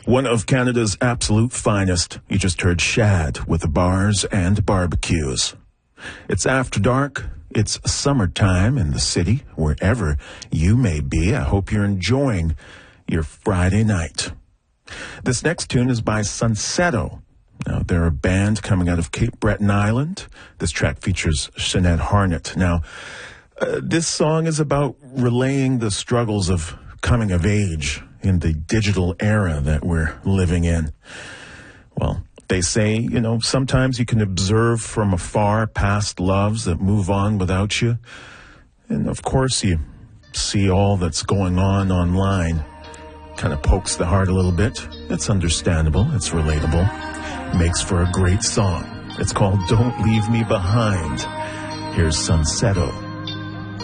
One of Canada's absolute finest. You just heard Shad with the bars and barbecues. It's after dark. It's summertime in the city, wherever you may be. I hope you're enjoying your Friday night. This next tune is by Sunsetto. Now, they're a band coming out of Cape Breton Island. This track features Sinead Harnett. Now, this song is about relaying the struggles of coming of age in the digital era that we're living in. Well, they say, sometimes you can observe from afar past loves that move on without you. And of course, you see all that's going on online. Kind of pokes the heart a little bit. It's understandable. It's relatable. Makes for a great song. It's called Don't Leave Me Behind. Here's Sunsetto.